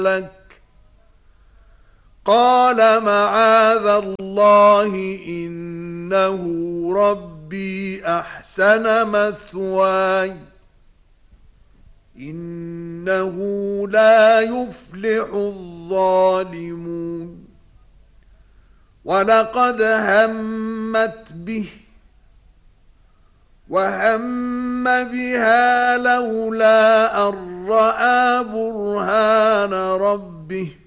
لك قال معاذ الله إنه ربي أحسن مثواي إنه لا يفلح الظالمون ولقد همت به وهم بها لولا أن رأى برهان ربه